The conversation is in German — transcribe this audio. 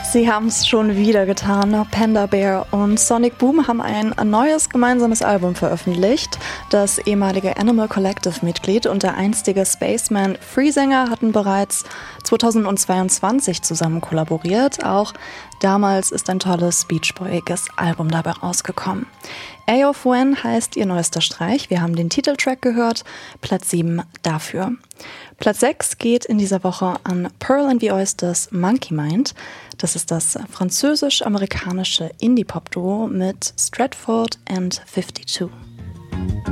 Sie haben es schon wieder getan. Panda Bear und Sonic Boom haben ein neues gemeinsames Album veröffentlicht. Das ehemalige Animal Collective-Mitglied und der einstige Spaceman-Free-Sänger hatten bereits 2022 zusammen kollaboriert. Auch damals ist ein tolles Beach Boyiges Album dabei rausgekommen. A of When heißt ihr neuester Streich. Wir haben den Titeltrack gehört. Platz 7 dafür. Platz 6 geht in dieser Woche an Pearl and the Oysters Monkey Mind. Das ist das französisch-amerikanische Indie-Pop-Duo mit Stratford and 52.